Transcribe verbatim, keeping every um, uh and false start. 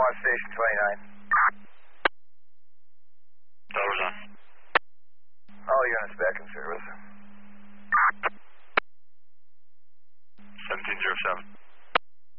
on station twenty-nine. Tower's on. All units back in service. seventeen zero seven.